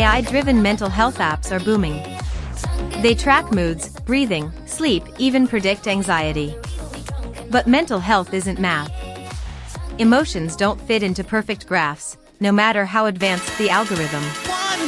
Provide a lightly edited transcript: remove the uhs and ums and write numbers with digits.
AI-driven mental health apps are booming. They track moods, breathing, sleep, even predict anxiety. But mental health isn't math. Emotions don't fit into perfect graphs, no matter how advanced the algorithm.